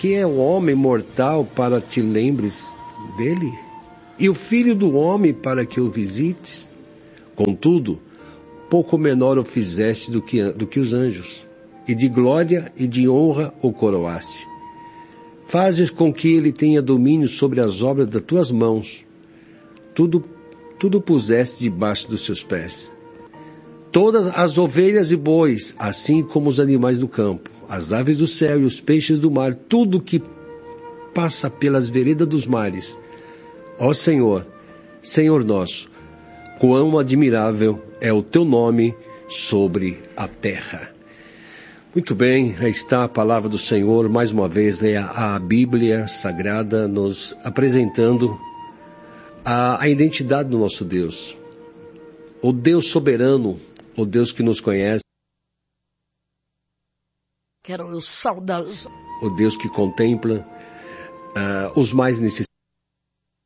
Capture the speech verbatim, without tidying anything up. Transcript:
que é o homem mortal para te lembres dele? E o filho do homem para que o visites? Contudo, pouco menor o fizeste do que, do que os anjos, e de glória e de honra o coroaste. Fazes com que ele tenha domínio sobre as obras das tuas mãos. Tudo, tudo puseste debaixo dos seus pés. Todas as ovelhas e bois, assim como os animais do campo, as aves do céu e os peixes do mar, tudo que passa pelas veredas dos mares. Ó Senhor, Senhor nosso, quão admirável é o teu nome sobre a terra. Muito bem, aí está a palavra do Senhor, mais uma vez é a, a Bíblia Sagrada nos apresentando a, a identidade do nosso Deus. O Deus soberano, o Deus que nos conhece. Quero saudar os... O Deus que contempla uh, os mais necessitados.